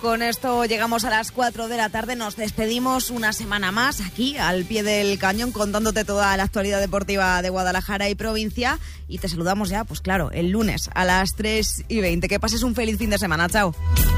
con esto llegamos a las 4 de la tarde. Nos despedimos una semana más aquí, al pie del cañón, contándote toda la actualidad deportiva de Guadalajara y provincia. Y te saludamos ya, pues claro, el lunes a las 3:20. Que pases un feliz fin de semana. Chao.